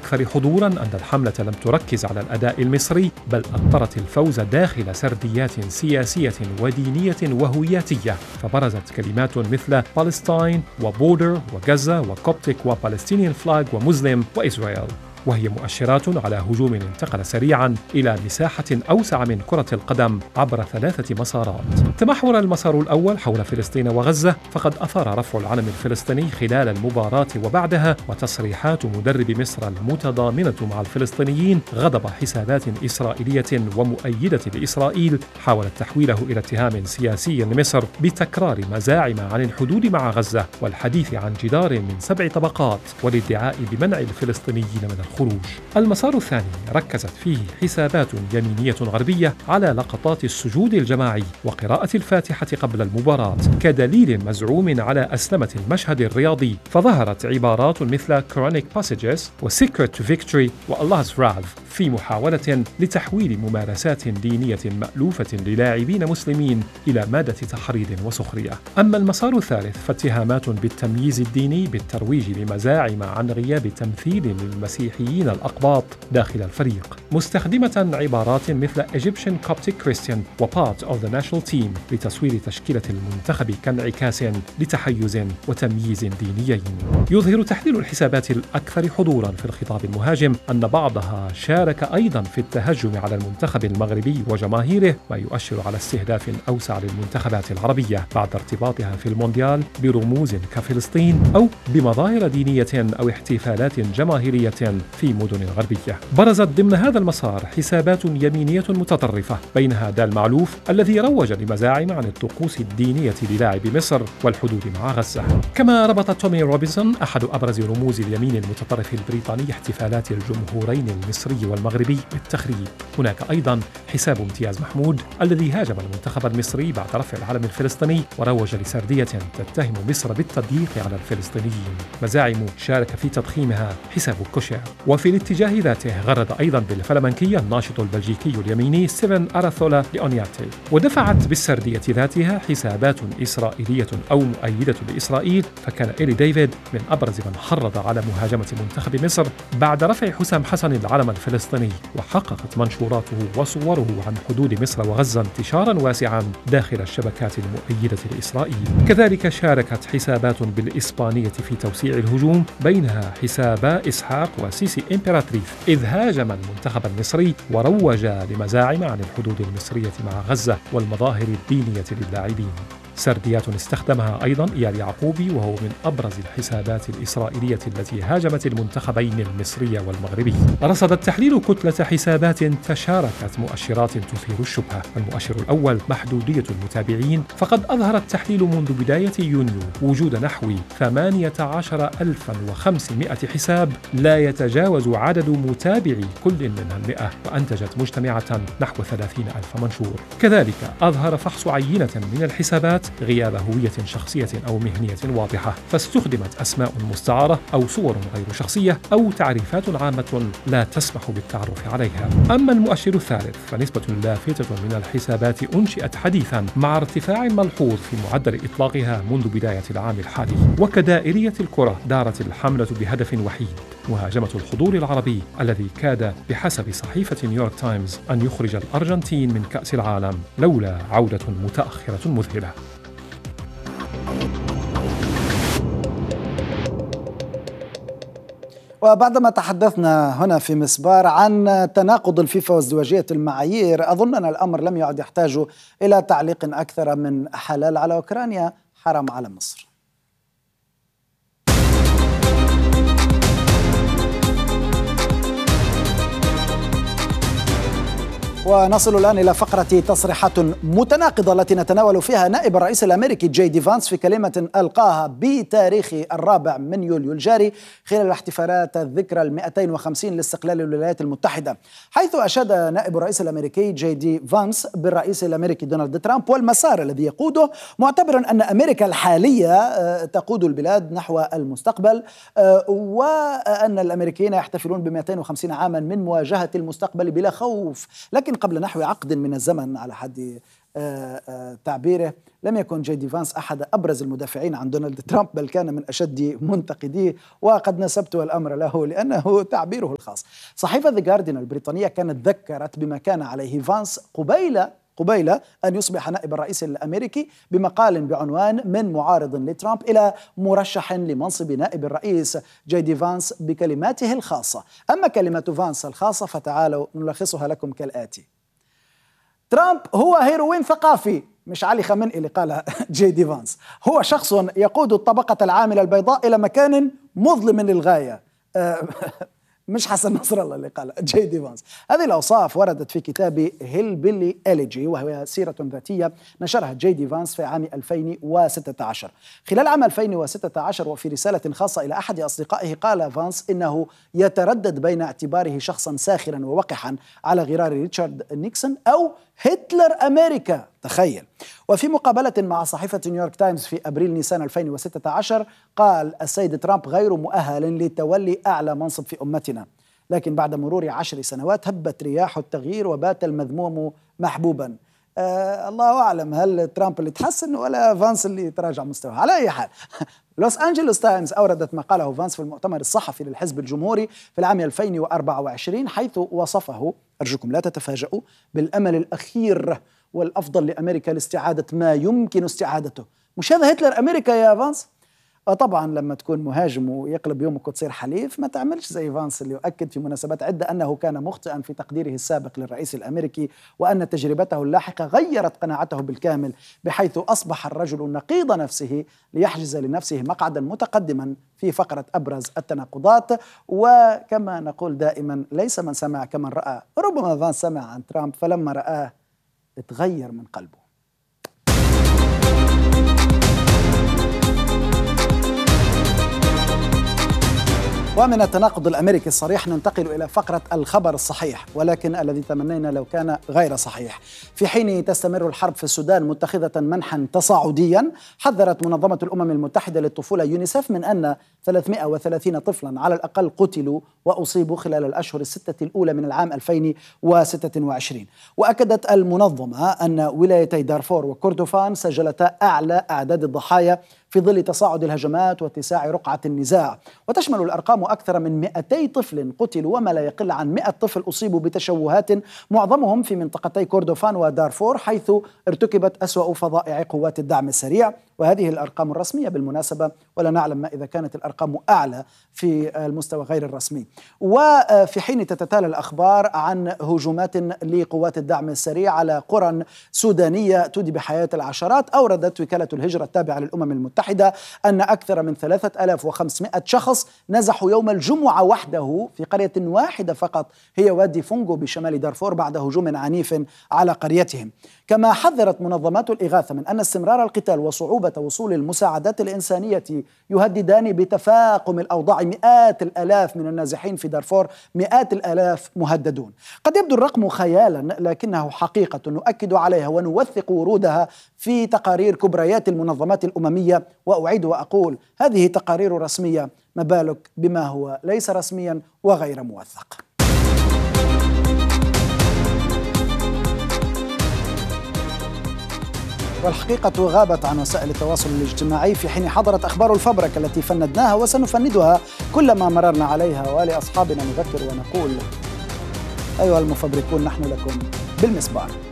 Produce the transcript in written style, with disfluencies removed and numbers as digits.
الأكثر حضوراً أن الحملة لم تركز على الأداء المصري، بل أطرت الفوز داخل سرديات سياسية ودينية وهوياتية، فبرزت كلمات مثل بالستاين وبوردر وغزة وكوبتيك وبالستينيان فلاج ومسلم وإسرائيل، وهي مؤشرات على هجوم انتقل سريعاً إلى مساحة أوسع من كرة القدم عبر 3 مسارات. تمحور المسار الأول حول فلسطين وغزة، فقد أثار رفع العلم الفلسطيني خلال المباراة وبعدها، وتصريحات مدرب مصر المتضامنة مع الفلسطينيين غضب حسابات إسرائيلية ومؤيدة لإسرائيل حاولت تحويله إلى اتهام سياسي لمصر بتكرار مزاعم عن الحدود مع غزة والحديث عن جدار من 7 طبقات والادعاء بمنع الفلسطينيين من الخروج. المسار الثاني ركزت فيه حسابات يمينية غربية على لقطات السجود الجماعي وقراءة الفاتحة قبل المباراة كدليل مزعوم على أسلمة المشهد الرياضي، فظهرت عبارات مثل Quranic passages و Secret to Victory و Allah's Wrath في محاولة لتحويل ممارسات دينية مألوفة للاعبين مسلمين إلى مادة تحريض وسخرية. أما المسار الثالث فاتهامات بالتمييز الديني بالترويج لمزاعم عن غياب تمثيل للمسيحيين الأقباط داخل الفريق، مستخدمة عبارات مثل Egyptian Coptic Christian و Part of the National Team لتصوير تشكيلة المنتخب كانعكاس لتحيز وتمييز دينيين. يظهر تحليل الحسابات الأكثر حضوراً في الخطاب المهاجم أن بعضها شارك أيضاً في التهجم على المنتخب المغربي وجماهيره، ما يؤشر على استهداف أوسع للمنتخبات العربية بعد ارتباطها في المونديال برموز كفلسطين أو بمظاهر دينية أو احتفالات جماهيرية في مدن غربية. برزت ضمن هذا المسار حسابات يمينية متطرفة، بينها دال معلوف الذي روج لمزاعم عن الطقوس الدينية للاعب مصر والحدود مع غزة. كما ربط تومي روبنسون أحد أبرز رموز اليمين المتطرف البريطاني احتفالات الجمهورين المصري والمغربي بالتخريب. هناك أيضا حساب امتياز محمود الذي هاجم المنتخب المصري بعد رفع العلم الفلسطيني وروج لسردية تتهم مصر بالتضييق على الفلسطينيين، مزاعم شارك في تضخيمها حساب كوشير. وفي الاتجاه ذاته غرد أيضا بالفلمنكية الناشط البلجيكي اليميني ستيفن أراثولا لأونياتي، ودفعت بالسردية ذاتها حسابات إسرائيلية أو مؤيدة لإسرائيل، فكان إيلي ديفيد من أبرز من حرض على مهاجمة منتخب مصر بعد رفع حسام حسن العلم الفلسطيني، وحققت منشوراته وصوره عن حدود مصر وغزة انتشارا واسعا داخل الشبكات المؤيدة لإسرائيل. كذلك شاركت حسابات بالإسبانية في توسيع الهجوم، بينها حسابا إسحاق وسيسي إمبراطريث، إذ هاجم المنتخب المصري وروج لمزاعم عن الحدود المصرية مع غزة والمظاهر الدينية للاعبين. سرديات استخدمها أيضا إيال يعقوبي وهو من أبرز الحسابات الإسرائيلية التي هاجمت المنتخبين المصري والمغربي. رصد التحليل كتلة حسابات تشاركت مؤشرات تثير الشبهة. المؤشر الأول محدودية المتابعين، فقد أظهر التحليل منذ بداية يونيو وجود نحو 18,500 حساب لا يتجاوز عدد متابعي كل منها 100، وأنتجت مجتمعة نحو 30,000 منشور. كذلك أظهر فحص عينة من الحسابات غياب هوية شخصية أو مهنية واضحة، فاستخدمت أسماء مستعارة أو صور غير شخصية أو تعريفات عامة لا تسمح بالتعرف عليها. أما المؤشر الثالث فنسبة لافتة من الحسابات أنشئت حديثا مع ارتفاع ملحوظ في معدل إطلاقها منذ بداية العام الحالي. وكدائرية الكرة دارت الحملة بهدف وحيد: مهاجمة الحضور العربي الذي كاد بحسب صحيفة نيويورك تايمز أن يخرج الأرجنتين من كأس العالم لولا عودة متأخرة مذهلة. وبعدما تحدثنا هنا في مسبار عن تناقض الفيفا وازدواجية المعايير، أظن أن الأمر لم يعد يحتاج إلى تعليق أكثر من حلال على أوكرانيا حرام على مصر. ونصل الآن إلى فقرة تصريحات متناقضة التي نتناول فيها نائب الرئيس الأمريكي جي دي فانس في كلمة ألقاها بتاريخ 4 يوليو الجاري خلال احتفالات الذكرى 250 لاستقلال الولايات المتحدة، حيث أشاد نائب الرئيس الأمريكي جي دي فانس بالرئيس الأمريكي دونالد ترامب والمسار الذي يقوده، معتبرا أن أمريكا الحالية تقود البلاد نحو المستقبل، وأن الأمريكيين يحتفلون ب250 عاما من مواجهة المستقبل بلا خوف. لكن قبل نحو عقد من الزمن على حد تعبيره: لم يكن جي دي فانس أحد أبرز المدافعين عن دونالد ترامب، بل كان من أشد منتقديه، وقد نسبت الأمر له لأنه تعبيره الخاص. صحيفة The Guardian البريطانية كانت ذكرت بما كان عليه فانس قبيل أن يصبح نائب الرئيس الأمريكي بمقال بعنوان من معارض لترامب إلى مرشح لمنصب نائب الرئيس جي دي فانس بكلماته الخاصة. أما كلمات فانس الخاصة فتعالوا نلخصها لكم كالآتي: ترامب هو هيروين ثقافي، مش علي خامنئي اللي قالها جي دي فانس، هو شخص يقود الطبقة العاملة البيضاء إلى مكان مظلم للغاية. مش حسن نصر الله اللي قال جي دي فانس. هذه الأوصاف وردت في كتاب هيلبيلي إليجي، وهي سيرة ذاتية نشرها جي دي فانس في عام 2016. خلال عام 2016 وفي رسالة خاصة إلى أحد أصدقائه قال فانس إنه يتردد بين اعتباره شخصا ساخرا ووقحا على غرار ريتشارد نيكسون أو هتلر أمريكا، تخيل. وفي مقابلة مع صحيفة نيويورك تايمز في أبريل نيسان 2016 قال: السيد ترامب غير مؤهل لتولي أعلى منصب في أمتنا، لكن بعد مرور 10 سنوات هبت رياح التغيير وبات المذموم محبوبا. الله أعلم هل ترامب اللي تحسن ولا فانس اللي تراجع مستواه. على أي حال، لوس أنجلوس تايمز أوردت ما قاله فانس في المؤتمر الصحفي للحزب الجمهوري في العام 2024، حيث وصفه، أرجوكم لا تتفاجؤوا، بالأمل الأخير والأفضل لأمريكا لاستعادة ما يمكن استعادته. مش هذا هتلر أمريكا يا فانس؟ وطبعا لما تكون مهاجم ويقلب يومك وتصير حليف ما تعملش زي فانس اللي يؤكد في مناسبات عدة أنه كان مخطئا في تقديره السابق للرئيس الأمريكي، وأن تجربته اللاحقة غيرت قناعته بالكامل، بحيث أصبح الرجل نقيض نفسه ليحجز لنفسه مقعدا متقدما في فقرة أبرز التناقضات. وكما نقول دائما: ليس من سمع كمن رأى. ربما فانس سمع عن ترامب فلما رآه اتغير من قلبه. ومن التناقض الأمريكي الصريح ننتقل إلى فقرة الخبر الصحيح، ولكن الذي تمنينا لو كان غير صحيح. في حين تستمر الحرب في السودان متخذة منحا تصاعديا، حذرت منظمة الأمم المتحدة للطفولة يونيسف من أن 330 طفلا على الأقل قتلوا وأصيبوا خلال الأشهر الستة الأولى من العام 2026. وأكدت المنظمة أن ولايتي دارفور وكردفان سجلتا أعلى أعداد الضحايا في ظل تصاعد الهجمات واتساع رقعة النزاع، وتشمل الأرقام أكثر من 200 طفل قتلوا وما لا يقل عن 100 طفل أصيبوا بتشوهات، معظمهم في منطقتي كردفان ودارفور، حيث ارتكبت أسوأ فظائع قوات الدعم السريع. وهذه الأرقام الرسمية بالمناسبة، ولا نعلم ما إذا كانت الأرقام أعلى في المستوى غير الرسمي. وفي حين تتتالى الأخبار عن هجومات لقوات الدعم السريع على قرى سودانية تودي بحياة العشرات، أوردت وكالة الهجرة التابعة للأمم المتحدة أن أكثر من 3500 شخص نزحوا يوم الجمعة وحده في قرية واحدة فقط، هي وادي فونغو بشمال دارفور، بعد هجوم عنيف على قريتهم. كما حذرت منظمات الإغاثة من أن استمرار القتال وصعوبة وصول المساعدات الإنسانية يهددان بتفاقم الأوضاع. مئات الآلاف من النازحين في دارفور، مئات الآلاف مهددون. قد يبدو الرقم خيالا، لكنه حقيقة نؤكد عليها ونوثق ورودها في تقارير كبريات المنظمات الأممية. وأعيد وأقول: هذه تقارير رسمية، ما بالك بما هو ليس رسميا وغير موثق. والحقيقة غابت عن وسائل التواصل الاجتماعي، في حين حضرت أخبار الفبركة التي فندناها وسنفندها كلما مررنا عليها. ولأصحابنا نذكر ونقول: أيها المفبركون، نحن لكم بالمسبار.